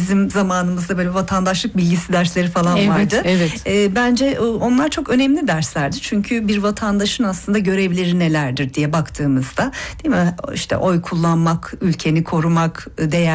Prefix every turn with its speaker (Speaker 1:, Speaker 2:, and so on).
Speaker 1: bizim zamanımızda böyle vatandaşlık bilgisi dersleri falan vardı.
Speaker 2: Evet.
Speaker 1: Bence onlar çok önemli derslerdi. Çünkü bir vatandaşın aslında görevleri nelerdir diye baktığımızda, değil mi? İşte oy kullanmak, ülkeni korumak, değer